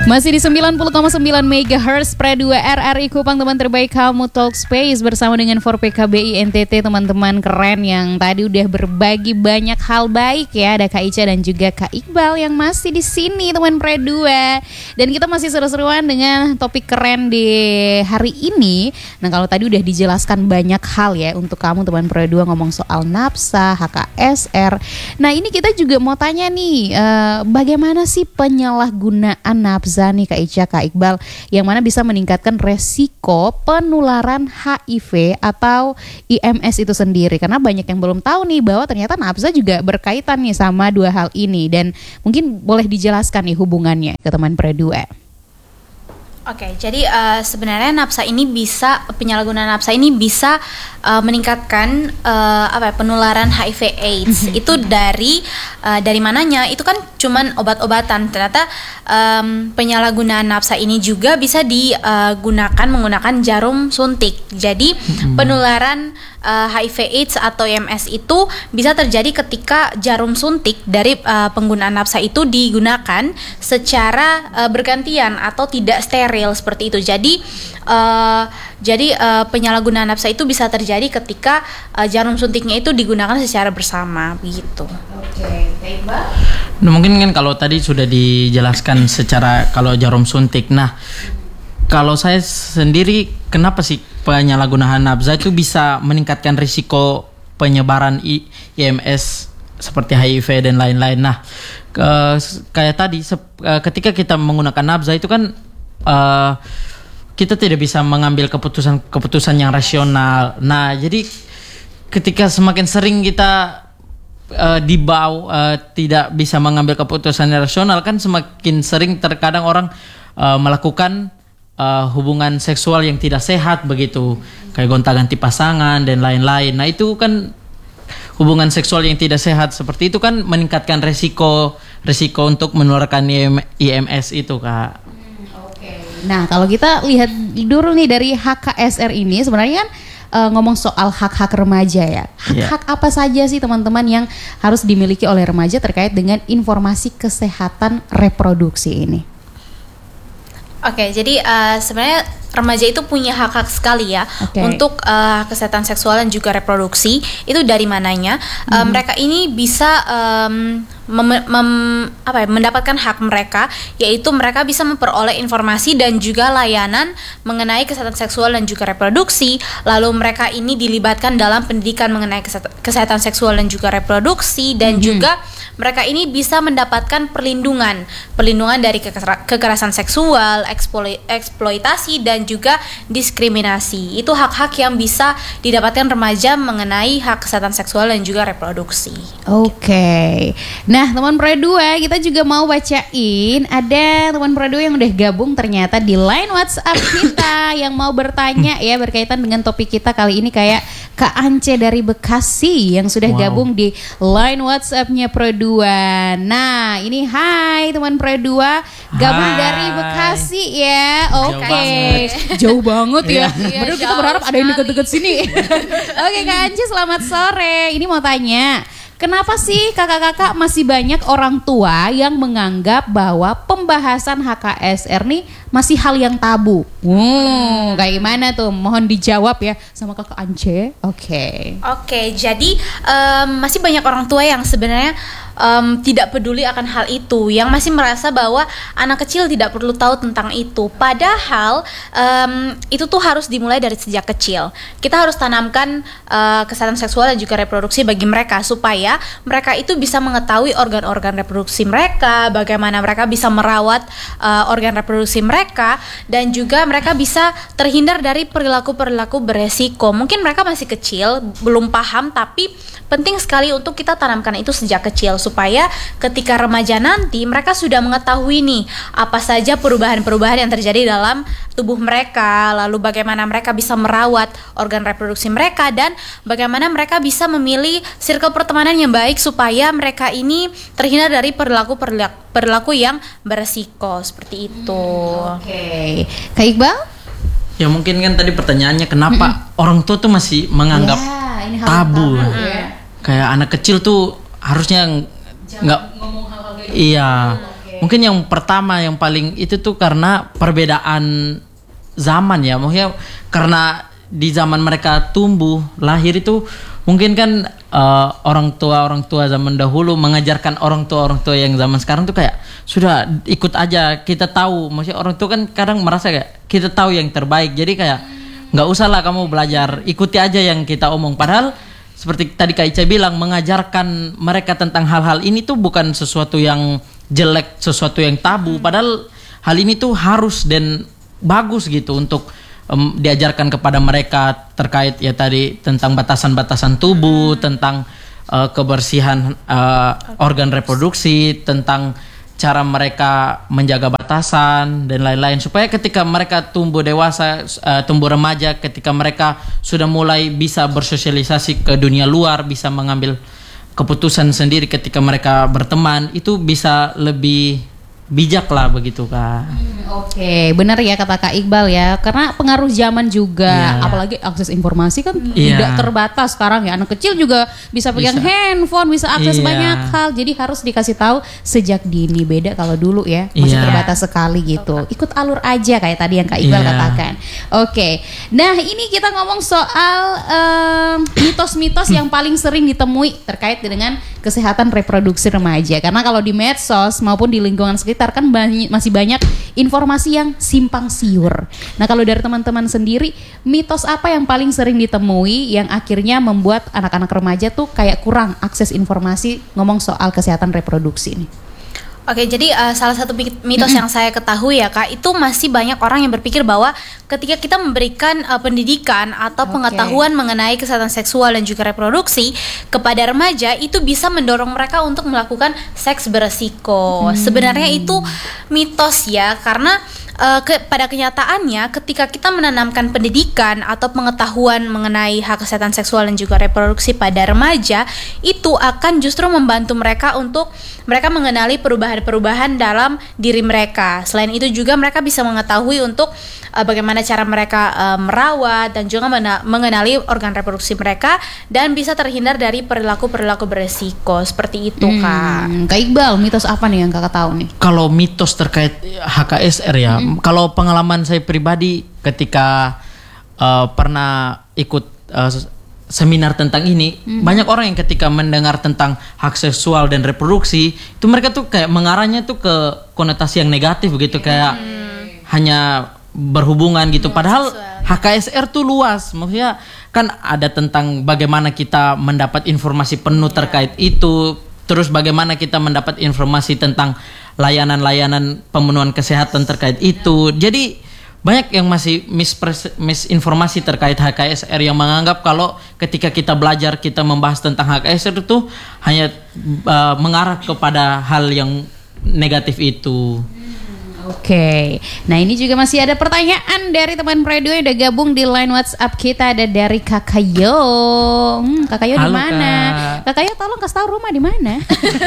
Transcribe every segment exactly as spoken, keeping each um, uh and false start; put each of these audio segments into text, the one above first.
Masih di sembilan puluh koma sembilan megahertz Pre dua R R I Kupang, teman terbaik kamu Talk Space bersama dengan empat P K B I N T T, teman-teman keren yang tadi udah berbagi banyak hal baik ya. Ada Kak Ica dan juga Kak Iqbal yang masih di sini teman Pre dua. Dan kita masih seru-seruan dengan topik keren di hari ini. Nah, kalau tadi udah dijelaskan banyak hal ya untuk kamu teman Pre dua, ngomong soal nafsa, H K S R. Nah, ini kita juga mau tanya nih, uh, bagaimana sih penyalahgunaan nafsa nih Kak Ica, Kak Iqbal, yang mana bisa meningkatkan resiko penularan H I V atau I M S itu sendiri. Karena banyak yang belum tahu nih bahwa ternyata nafsa juga berkaitan nih sama dua hal ini. Dan mungkin boleh dijelaskan nih hubungannya ke teman Pre dua. Oke, jadi uh, sebenarnya nafsa ini bisa, penyalahgunaan nafsa ini bisa uh, meningkatkan uh, apa ya, penularan H I V AIDS. Mm-hmm. Itu dari uh, dari mananya? Itu kan cuman obat-obatan. Ternyata um, penyalahgunaan nafsa ini juga bisa digunakan menggunakan jarum suntik. Jadi mm-hmm. penularan uh, H I V AIDS atau I M S itu bisa terjadi ketika jarum suntik dari uh, penggunaan nafsa itu digunakan secara uh, bergantian atau tidak steril seperti itu. Jadi uh, jadi uh, penyalahgunaan nafsa itu bisa terjadi ketika uh, jarum suntiknya itu digunakan secara bersama begitu. Oke, okay. Mbak. Nah, mungkin kan kalau tadi sudah dijelaskan secara kalau jarum suntik. Nah, kalau saya sendiri, kenapa sih penyalahgunaan nafsa itu bisa meningkatkan risiko penyebaran I M S seperti H I V dan lain-lain. Nah, ke, kayak tadi sep, ketika kita menggunakan nafsa itu kan Uh, kita tidak bisa mengambil keputusan-keputusan yang rasional. Nah, jadi ketika semakin sering kita uh, dibawa uh, tidak bisa mengambil keputusan yang rasional, kan semakin sering terkadang orang uh, melakukan uh, hubungan seksual yang tidak sehat begitu, kayak gonta-ganti pasangan dan lain-lain. Nah, itu kan hubungan seksual yang tidak sehat seperti itu kan meningkatkan resiko resiko untuk menularkan I M S itu, Kak. Nah, kalau kita lihat dulu nih dari H K S R ini, sebenarnya kan uh, ngomong soal hak-hak remaja ya. Hak-hak yeah. apa saja sih teman-teman yang harus dimiliki oleh remaja terkait dengan informasi kesehatan reproduksi ini? Oke, jadi uh, sebenarnya remaja itu punya hak-hak sekali ya, okay. untuk uh, kesehatan seksual dan juga reproduksi. Itu dari mananya? Mm-hmm. Uh, mereka ini bisa um, mem- mem- apa ya, mendapatkan hak mereka, yaitu mereka bisa memperoleh informasi dan juga layanan mengenai kesehatan seksual dan juga reproduksi. Lalu mereka ini dilibatkan dalam pendidikan mengenai kesehatan, kesehatan seksual dan juga reproduksi, dan mm-hmm. juga mereka ini bisa mendapatkan perlindungan, perlindungan dari kekerasan seksual, eksplo- eksploitasi dan juga diskriminasi. Itu hak-hak yang bisa didapatkan remaja mengenai hak kesehatan seksual dan juga reproduksi. Oke. Okay. Nah, teman Pre dua, kita juga mau bacain, ada teman Pre dua yang udah gabung ternyata di line WhatsApp kita yang mau bertanya ya berkaitan dengan topik kita kali ini, kayak Kak Ance dari Bekasi yang sudah wow. gabung di line WhatsApp-nya Pre dua. Nah, ini hai teman Pre dua, gabung hai. dari Bekasi ya. Oke. Okay. Jauh banget ya. Padahal kita berharap ada yang deket-deket sini. Oke, Kak Ance, selamat sore. Ini mau tanya, kenapa sih kakak-kakak masih banyak orang tua yang menganggap bahwa pembahasan H K S R nih masih hal yang tabu? Hmm, kayak gimana tuh? Mohon dijawab ya sama Kakak Ance. Oke. Okay. Oke, okay, jadi um, masih banyak orang tua yang sebenarnya Um, tidak peduli akan hal itu, yang masih merasa bahwa anak kecil tidak perlu tahu tentang itu. Padahal um, itu tuh harus dimulai dari sejak kecil. Kita harus tanamkan uh, kesehatan seksual dan juga reproduksi bagi mereka, supaya mereka itu bisa mengetahui organ-organ reproduksi mereka, bagaimana mereka bisa merawat uh, organ reproduksi mereka, dan juga mereka bisa terhindar dari perilaku-perilaku beresiko. Mungkin mereka masih kecil, belum paham, tapi penting sekali untuk kita tanamkan itu sejak kecil, supaya ketika remaja nanti mereka sudah mengetahui nih apa saja perubahan-perubahan yang terjadi dalam tubuh mereka, lalu bagaimana mereka bisa merawat organ reproduksi mereka, dan bagaimana mereka bisa memilih circle pertemanan yang baik supaya mereka ini terhindar dari perilaku-perilaku perilaku yang beresiko seperti itu. Hmm, Oke, okay. Kak Iqbal? Ya mungkin kan tadi pertanyaannya kenapa mm-hmm. orang tua tuh masih menganggap yeah, ini tabu, tabu ya. ya. Kayak anak kecil tuh harusnya nggak ngomong hal-hal kayak iya gitu. Mungkin yang pertama yang paling itu tuh karena perbedaan zaman ya, maksudnya karena di zaman mereka tumbuh lahir itu mungkin kan uh, orang tua orang tua zaman dahulu mengajarkan orang tua orang tua yang zaman sekarang tuh kayak sudah ikut aja, kita tahu, maksudnya orang tua kan kadang merasa kayak kita tahu yang terbaik, jadi kayak nggak usah lah kamu belajar, ikuti aja yang kita omong. Padahal seperti tadi Kak Ica bilang, mengajarkan mereka tentang hal-hal ini tuh bukan sesuatu yang jelek, sesuatu yang tabu, padahal hal ini tuh harus dan bagus gitu untuk um, diajarkan kepada mereka terkait ya tadi tentang batasan-batasan tubuh, hmm. tentang uh, kebersihan uh, organ reproduksi, tentang cara mereka menjaga batasan dan lain-lain, supaya ketika mereka tumbuh dewasa, uh, tumbuh remaja, ketika mereka sudah mulai bisa bersosialisasi ke dunia luar, bisa mengambil keputusan sendiri ketika mereka berteman, itu bisa lebih bijak lah begitu Kak. Hmm, Oke, okay. Benar ya kata Kak Iqbal ya, karena pengaruh zaman juga, yeah. apalagi akses informasi kan yeah. tidak terbatas sekarang ya. Anak kecil juga bisa pegang bisa. handphone, bisa akses yeah. banyak hal. Jadi harus dikasih tahu sejak dini. Beda kalau dulu ya masih yeah. terbatas sekali gitu. Ikut alur aja kayak tadi yang Kak Iqbal yeah. katakan. Oke, okay. Nah ini kita ngomong soal um, mitos-mitos yang paling sering ditemui terkait dengan kesehatan reproduksi remaja. Karena kalau di medsos maupun di lingkungan sekitar kan banyak, masih banyak informasi yang simpang siur. Nah kalau dari teman-teman sendiri, mitos apa yang paling sering ditemui yang akhirnya membuat anak-anak remaja tuh kayak kurang akses informasi ngomong soal kesehatan reproduksi ini? Oke, jadi uh, salah satu mitos mm-hmm. yang saya ketahui ya Kak, itu masih banyak orang yang berpikir bahwa ketika kita memberikan uh, pendidikan atau okay. pengetahuan mengenai kesehatan seksual dan juga reproduksi kepada remaja, itu bisa mendorong mereka untuk melakukan seks beresiko. Hmm. Sebenarnya itu mitos ya, karena Uh, ke, pada kenyataannya ketika kita menanamkan pendidikan atau pengetahuan mengenai hak kesehatan seksual dan juga reproduksi pada remaja, itu akan justru membantu mereka untuk mereka mengenali perubahan-perubahan dalam diri mereka. Selain itu juga mereka bisa mengetahui untuk uh, bagaimana cara mereka uh, merawat dan juga mena- mengenali organ reproduksi mereka, dan bisa terhindar dari perilaku-perilaku beresiko seperti itu hmm, Kak. Kak Iqbal, mitos apa nih yang Kakak tahu nih? Kalau mitos terkait H K S R ya, hmm. kalau pengalaman saya pribadi ketika uh, pernah ikut uh, seminar tentang ini, hmm. banyak orang yang ketika mendengar tentang hak seksual dan reproduksi, itu mereka tuh kayak mengarahnya tuh ke konotasi yang negatif gitu, kayak hmm. hanya berhubungan gitu. Padahal H K S R tuh luas, maksudnya kan ada tentang bagaimana kita mendapat informasi penuh terkait itu, terus bagaimana kita mendapat informasi tentang layanan-layanan pemenuhan kesehatan terkait itu. Jadi banyak yang masih mispres- misinformasi terkait H K S R, yang menganggap kalau ketika kita belajar, kita membahas tentang H K S R itu hanya uh, mengarah kepada hal yang negatif itu. Oke, okay. Nah ini juga masih ada pertanyaan dari teman Radio yang udah gabung di line WhatsApp kita. Ada dari Kakayo. Hmm, Kakayo di mana? Kakayo tolong kasih tahu rumah di mana.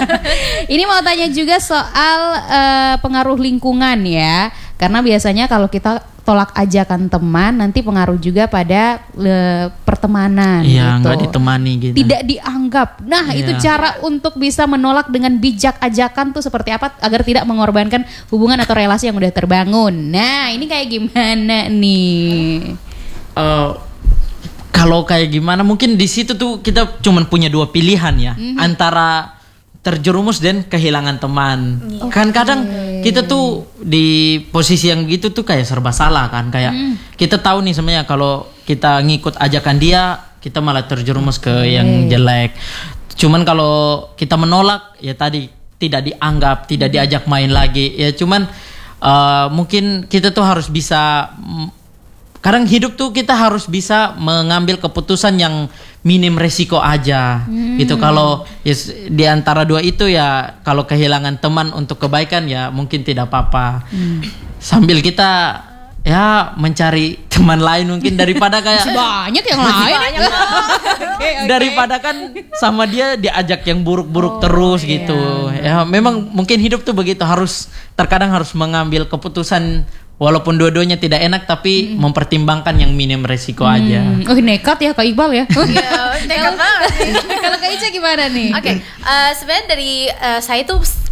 Ini mau tanya juga soal uh, pengaruh lingkungan ya. Karena biasanya kalau kita tolak ajakan teman, nanti pengaruh juga pada le, pertemanan. Iya, gitu. Nggak ditemani gitu. Tidak dianggap. Nah, iya. Itu cara untuk bisa menolak dengan bijak ajakan tuh seperti apa agar tidak mengorbankan hubungan atau relasi yang udah terbangun. Nah, ini kayak gimana nih? Uh, kalau kayak gimana? Mungkin di situ tuh kita cuman punya dua pilihan ya, mm-hmm. antara terjerumus dan kehilangan teman. Okay. Kan kadang kita tuh di posisi yang gitu tuh kayak serba salah kan, kayak hmm. kita tahu nih sebenarnya kalau kita ngikut ajakan dia, kita malah terjerumus ke okay. yang jelek. Cuman kalau kita menolak ya tadi tidak dianggap, tidak diajak main lagi. Ya cuman uh, mungkin kita tuh harus bisa, kadang hidup tuh kita harus bisa mengambil keputusan yang minim resiko aja hmm. gitu. Kalau yes, di antara dua itu ya, kalau kehilangan teman untuk kebaikan ya mungkin tidak apa-apa, hmm. sambil kita ya mencari teman lain mungkin daripada kayak banyak yang lain banyak okay, okay. daripada kan sama dia diajak yang buruk-buruk oh, terus iya. gitu ya. Memang mungkin hidup tuh begitu, harus terkadang harus mengambil keputusan walaupun dua-duanya tidak enak, tapi hmm. mempertimbangkan yang minim resiko hmm. aja. Oh nekat ya Kak Iqbal ya. Iya nekat banget. Kalau Kak Ica gimana nih? Oke, okay. uh, sebenarnya dari uh, saya tuh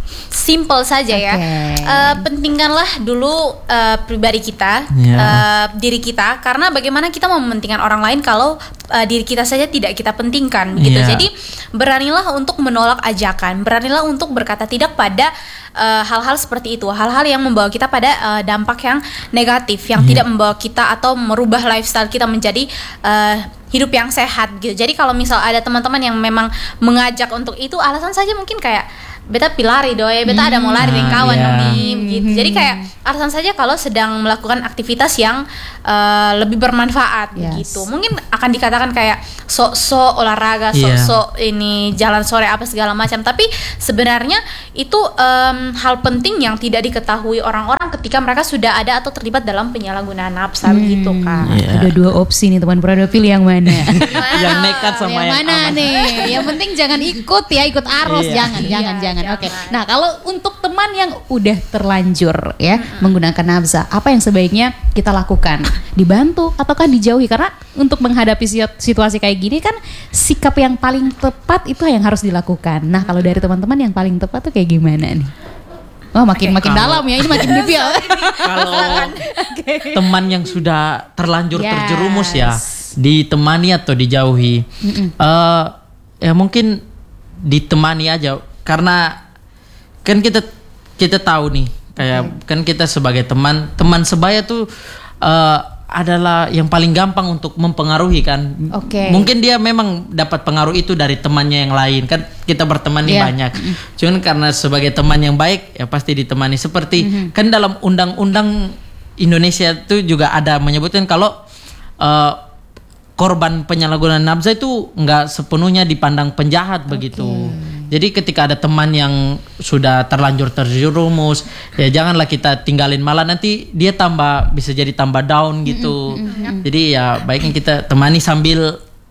simple saja ya. Oke. Uh, pentingkanlah dulu uh, pribadi kita, Ya. uh, diri kita, karena bagaimana kita mau mementingkan orang lain kalau uh, diri kita saja tidak kita pentingkan, begitu. Ya. Jadi beranilah untuk menolak ajakan, beranilah untuk berkata tidak pada uh, hal-hal seperti itu, hal-hal yang membawa kita pada uh, dampak yang negatif, yang Ya. tidak membawa kita atau merubah lifestyle kita menjadi uh, hidup yang sehat gitu. Jadi kalau misal ada teman-teman yang memang mengajak untuk itu, alasan saja mungkin kayak beta pilari doy, beta ada mau lari dengan kawan iya. dong nih, begitu. Jadi kayak alasan saja kalau sedang melakukan aktivitas yang uh, lebih bermanfaat, Yes. begitu. Mungkin akan dikatakan kayak sok-sok olahraga, Iya. sok-sok ini jalan sore apa segala macam. Tapi sebenarnya itu um, hal penting yang tidak diketahui orang-orang ketika mereka sudah ada atau terlibat dalam penyalahgunaan nafsa, begitu kan. Iya. Ada dua opsi nih teman Prado, pilih yang mana? Yang nekat sama yang yang, mana aman. nih? Yang penting jangan ikut ya, ikut arus, Iya. jangan, jangan, Iya, jangan. Oke. jangan. Nah, kalau untuk teman yang udah terlanjur ya menggunakan nafsa, apa yang sebaiknya kita lakukan? Dibantu ataukah dijauhi? Karena untuk menghadapi situ- situasi kayak gini kan sikap yang paling tepat itu yang harus dilakukan. Nah, kalau dari teman-teman yang paling tepat tuh kayak gimana nih? Wah, makin makin Kalau- dalam ya, ini makin detail. Kalau teman yang sudah terlanjur Yes. terjerumus ya, ditemani atau dijauhi. Eh, ya mungkin ditemani aja, karena kan kita kita tahu nih, kayak kan kita sebagai teman teman sebaya tuh eh, adalah yang paling gampang untuk mempengaruhi kan. Oke. Mungkin dia memang dapat pengaruh itu dari temannya yang lain, kan kita berteman nih Iya. banyak. Cuman karena sebagai teman yang baik ya pasti ditemani, seperti kan dalam undang-undang Indonesia itu juga ada menyebutkan kalau eh, korban penyalahgunaan nafsa itu nggak sepenuhnya dipandang penjahat begitu. Jadi ketika ada teman yang sudah terlanjur terjerumus, ya janganlah kita tinggalin, malah nanti dia tambah bisa jadi tambah down gitu. Jadi ya baiknya kita temani sambil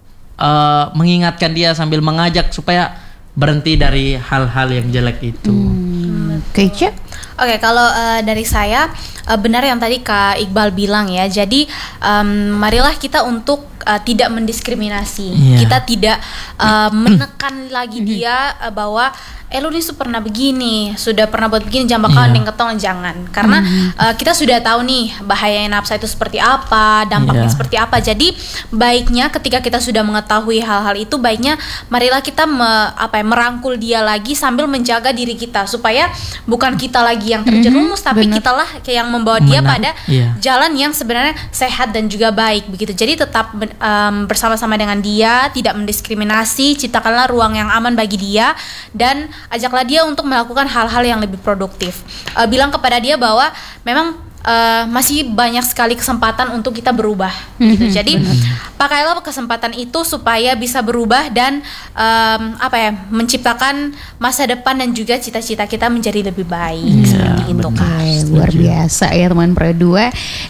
eh, mengingatkan dia, sambil mengajak supaya berhenti dari hal-hal yang jelek itu. Oke, Cek. Oke, kalau uh, dari saya uh, benar yang tadi Kak Iqbal bilang ya. Jadi um, marilah kita untuk uh, tidak mendiskriminasi. Iya. Kita tidak uh, menekan lagi dia uh, bahwa eh lu nih su pernah begini, sudah pernah buat begini, jangan bakalan Iya. deng ketong, jangan. Karena uh, kita sudah tahu nih bahaya nafsa itu seperti apa, dampaknya Iya. seperti apa. Jadi baiknya ketika kita sudah mengetahui hal-hal itu, baiknya marilah kita me- apa ya, merangkul dia lagi sambil menjaga diri kita supaya bukan kita lagi yang terjerumus, tapi benar. kitalah yang membawa dia Benar, pada iya. jalan yang sebenarnya sehat dan juga baik begitu. Jadi tetap ben- um, bersama-sama dengan dia, tidak mendiskriminasi, ciptakanlah ruang yang aman bagi dia dan ajaklah dia untuk melakukan hal-hal yang lebih produktif. Uh, bilang kepada dia bahwa memang uh, masih banyak sekali kesempatan untuk kita berubah gitu. Jadi pakailah kesempatan itu supaya bisa berubah dan um, apa ya, menciptakan masa depan dan juga cita-cita kita menjadi lebih baik seperti itu benar. Kak. Oke, luar biasa ya teman Pro dua.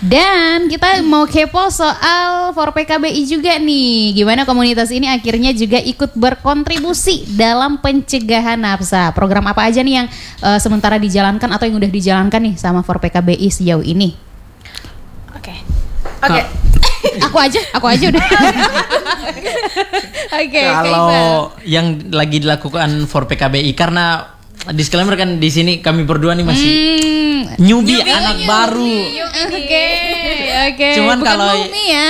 Dan kita mau kepo soal For P K B I juga nih. Gimana komunitas ini akhirnya juga ikut berkontribusi dalam pencegahan nafsa. Program apa aja nih yang eh, sementara dijalankan atau yang udah dijalankan nih sama For P K B I sejauh ini? Oke. Oke. Aku aja, aku aja udah. Oke, Kak Iqbal. Kalau yang lagi dilakukan For P K B I, karena disclaimer kan di sini kami berdua nih masih Hmm, newbie, anak baru. Oke, oke. Cuman Bukan kalau- Lumi ya.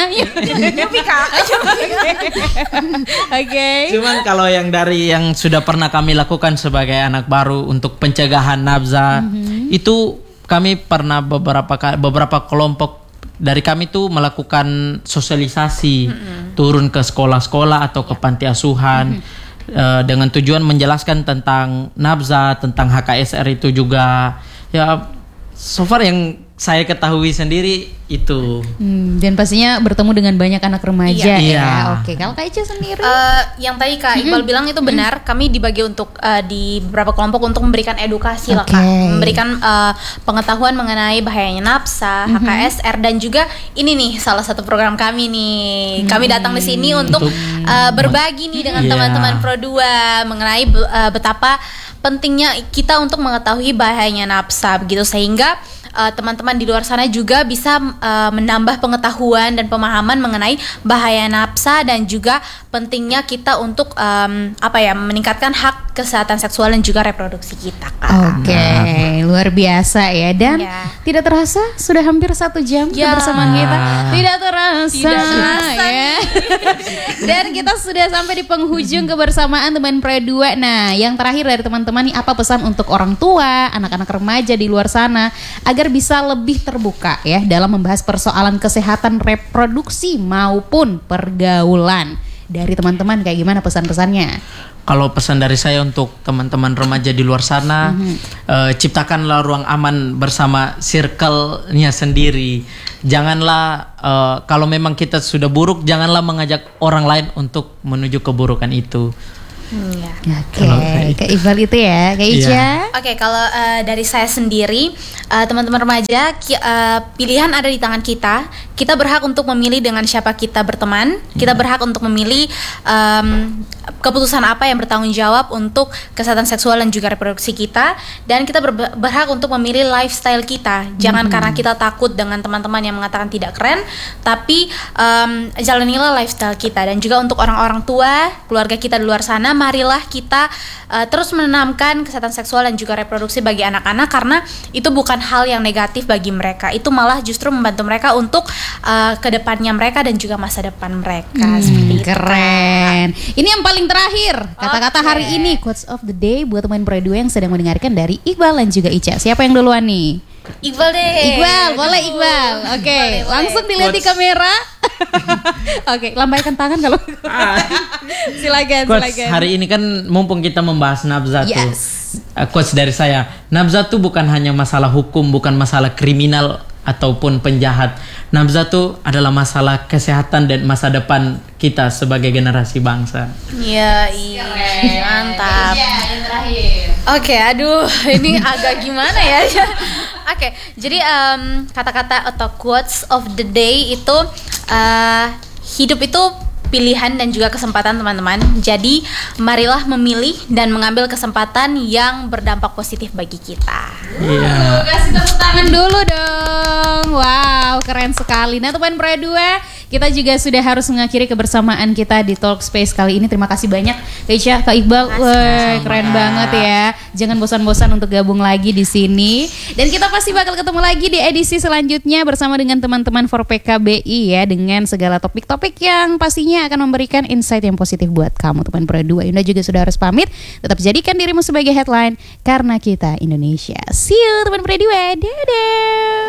Oke. Cuman kalau yang dari yang sudah pernah kami lakukan sebagai anak baru untuk pencegahan nafsa, itu kami pernah beberapa ka- beberapa kelompok dari kami tuh melakukan sosialisasi, turun ke sekolah-sekolah atau ke panti asuhan eh, dengan tujuan menjelaskan tentang nafsa, tentang H K S R itu juga. Ya so far yang saya ketahui sendiri itu. Hmm, dan pastinya bertemu dengan banyak anak remaja Iya. ya. Iya. Oke, kalau Kak Ica sendiri? Eh, yang tadi Kak Iqbal bilang itu benar. Kami dibagi untuk eh, di beberapa kelompok untuk memberikan edukasi lah Oke. Kak, memberikan eh, pengetahuan mengenai bahayanya nafsa, H K S R dan juga ini nih salah satu program kami nih. Kami datang di sini untuk Untuk- eh, berbagi nih dengan Iya. teman-teman Pro dua mengenai be- eh, betapa pentingnya kita untuk mengetahui bahayanya nafsa begitu, sehingga uh, teman-teman di luar sana juga bisa uh, menambah pengetahuan dan pemahaman mengenai bahaya nafsa dan juga pentingnya kita untuk um, apa ya meningkatkan hak kesehatan seksual dan juga reproduksi kita, Kak. Oke, okay, luar biasa ya. Dan Ya. tidak terasa sudah hampir satu jam Ya. kebersamaan kita. Tidak terasa. Tidak terasa ya. Dan kita sudah sampai di penghujung kebersamaan teman Pre dua. Nah, yang terakhir dari teman-teman nih, apa pesan untuk orang tua, anak-anak remaja di luar sana agar bisa lebih terbuka ya dalam membahas persoalan kesehatan reproduksi maupun pergaulan? Dari teman-teman kayak gimana pesan-pesannya? Kalau pesan dari saya untuk teman-teman remaja di luar sana, mm-hmm. uh, ciptakanlah ruang aman bersama circle-nya sendiri. Janganlah uh, kalau memang kita sudah buruk, janganlah mengajak orang lain untuk menuju keburukan itu. Hmm, ya. Oke, okay. Kak Iqbal itu ya, Kak Ica. Yeah. Oke, okay, kalau uh, dari saya sendiri, uh, teman-teman remaja, ki- uh, pilihan ada di tangan kita. Kita berhak untuk memilih dengan siapa kita berteman. Kita berhak untuk memilih um, keputusan apa yang bertanggung jawab untuk kesehatan seksual dan juga reproduksi kita. Dan kita ber- berhak untuk memilih lifestyle kita. Jangan hmm. karena kita takut dengan teman-teman yang mengatakan tidak keren, tapi um, jalanilah lifestyle kita. Dan juga untuk orang-orang tua, keluarga kita di luar sana, marilah kita uh, terus menanamkan kesehatan seksual dan juga reproduksi bagi anak-anak, karena itu bukan hal yang negatif bagi mereka. Itu malah justru membantu mereka untuk uh, kedepannya mereka dan juga masa depan mereka. Hmm, Seperti itu. Keren. Ini yang paling terakhir, kata-kata Oke. hari ini, quotes of the day buat teman Pre dua yang sedang mendengarkan dari Iqbal dan juga Ica. Siapa yang duluan nih? Iqbal deh. Iqbal, boleh Aduh. Iqbal. Oke, Boleh, boleh. langsung dilihat di kamera. Oke, lambaikan tangan kalau. silakan, Quotes silakan. hari ini kan mumpung kita membahas nafza tuh. Yes. Uh, quotes dari saya, nafza tuh bukan hanya masalah hukum, bukan masalah kriminal ataupun penjahat. Nafza tuh adalah masalah kesehatan dan masa depan kita sebagai generasi bangsa. Iya, iya. Mantap. Oke, aduh, ini agak gimana ya? Oke, jadi um, kata-kata atau quotes of the day itu uh, hidup itu pilihan dan juga kesempatan, teman-teman. Jadi marilah memilih dan mengambil kesempatan yang berdampak positif bagi kita. Iya. Kasih tepuk tangan dulu dong. Wow, keren sekali. Nah, teman Pre dua, kita juga sudah harus mengakhiri kebersamaan kita di Talk Space kali ini. Terima kasih banyak Kak Ica, Kak Iqbal. Wah, keren banget ya. Jangan bosan-bosan untuk gabung lagi di sini. Dan kita pasti bakal ketemu lagi di edisi selanjutnya bersama dengan teman-teman for P K B I ya, dengan segala topik-topik yang pastinya akan memberikan insight yang positif buat kamu teman Pre dua. Yunda juga sudah harus pamit. Tetap jadikan dirimu sebagai headline karena kita Indonesia. See you teman Pre dua. Dadah.